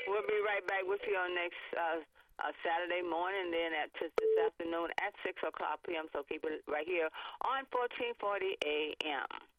We'll be right back with you on next Saturday morning, then this afternoon at 6 o'clock p.m. So keep it right here on 1440 a.m.